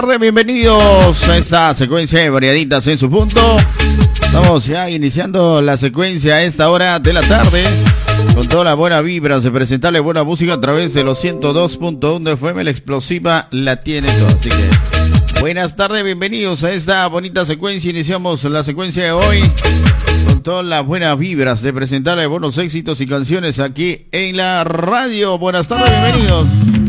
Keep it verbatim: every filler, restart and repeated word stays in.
Bienvenidos a esta secuencia de variaditas en su punto. Estamos ya iniciando la secuencia a esta hora de la tarde con toda la buena vibra de presentarle buena música a través de los ciento dos punto uno F M. La explosiva la tiene todo. Así que buenas tardes, bienvenidos a esta bonita secuencia. Iniciamos la secuencia de hoy con todas las buenas vibras de presentarle buenos éxitos y canciones aquí en la radio. Buenas tardes, bienvenidos.